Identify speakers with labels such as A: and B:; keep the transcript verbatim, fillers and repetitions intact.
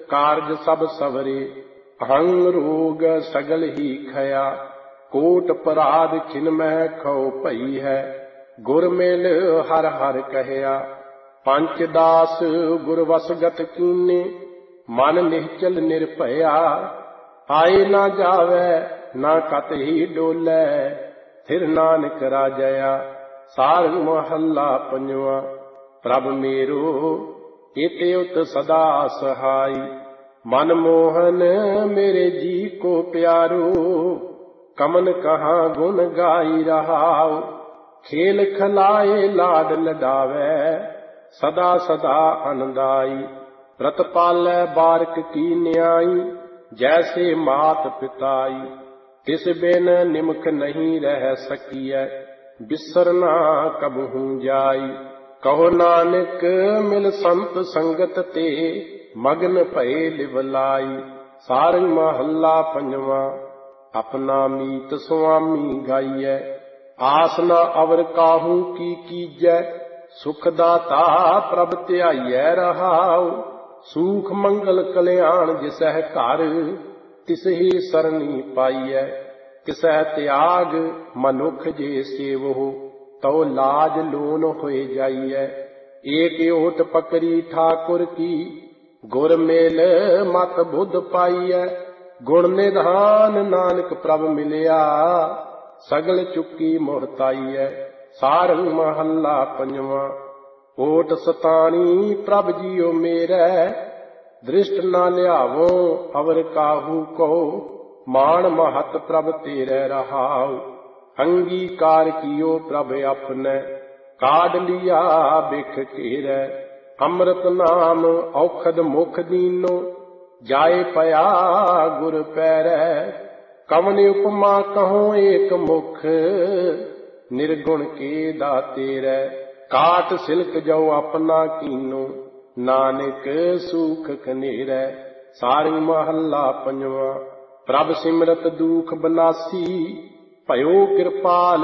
A: कारज सब सवरे। अहंग रोग सगल ही खया, कोट पराध छिन्मह खो भई है। गुर मेल हर हर कहया, पंच दास गुर वसगत कीने। मन निश्चल निर्भया, आए ना जावे ना कत ही डोलै। फिर नानक राजया। सारंग महला पंजवा। प्रभ मेरो इति उत सदा सहाई, मन मोहन मेरे जी को प्यारो। कमन कहाँ गुण गाई रहाओ, खेल खलाए लाड लडावे। सदा सदा अनदाई, व्रत पालै बारक की न्याई। जैसे मात पिताई, तिस बिन निमख नहीं रह सकियै। बिसरना कबहू जाई, कहो नानक मिल संत संगत ते। मगन भये लिवलाई। सारंग महला पंजवा। अपना मीत स्वामी गाइयै, आस न अवर काहू की कीजै। सुख दाता प्रभ ध्याइयै रहाओ, सूख मंगल कल्याण जिसह घर। तिसही सरनी पाइयै, तिसह त्याग मनुख जे सेवो। तो लाज लोन होए जाइयै। एक ओट पकड़ी ठाकुर की, गुर मेल मत बुध पाइयै। गुण निधान नानक प्रभ मिलिया, सगल चुकी मोहताइयै। सारंग महला पंजवा। ओट सतानी प्रभ जियो मेरै, दृष्ट न लियावो अवर काहू को। मान महत प्रभ तेरे रहाओ, अंगीकार कियो प्रभ अपने। काढ़ लिया बिख घेरै, अमृत नाम औखद मुख दीनो। जाए पया गुर पैरै, कवन उपमा कहो एक मुख। निर्गुण के दातेरै, काट सिलक जो अपना कीनो। नानक सूख कनेरै। सारंग महला पंजवा। प्रभ सिमरत दुख बनासी, भयो कृपाल